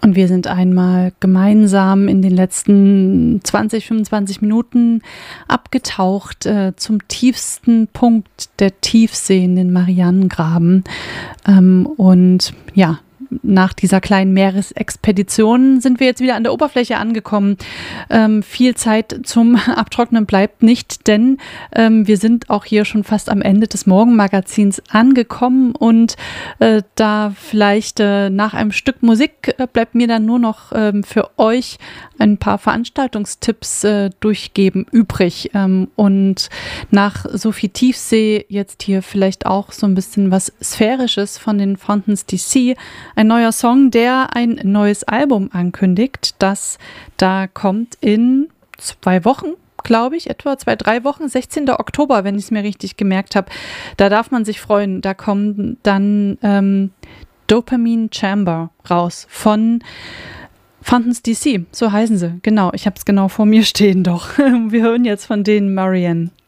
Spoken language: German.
Und wir sind einmal gemeinsam in den letzten 20, 25 Minuten abgetaucht zum tiefsten Punkt der Tiefsee in den Marianengraben. Und ja, nach dieser kleinen Meeresexpedition sind wir jetzt wieder an der Oberfläche angekommen. Viel Zeit zum Abtrocknen bleibt nicht, denn wir sind auch hier schon fast am Ende des Morgenmagazins angekommen und da vielleicht nach einem Stück Musik bleibt mir dann nur noch für euch ein paar Veranstaltungstipps durchgeben übrig. Und nach Sophie Tiefsee jetzt hier vielleicht auch so ein bisschen was Sphärisches von den Fountains DC. Ein neuer Song, der ein neues Album ankündigt, das da kommt in 2 Wochen, glaube ich, etwa 2-3 Wochen, 16. Oktober, wenn ich es mir richtig gemerkt habe. Da darf man sich freuen. Da kommt dann Dopamine Chamber raus von Fountains DC, so heißen sie. Genau, ich habe es genau vor mir stehen doch. Wir hören jetzt von denen Marianne.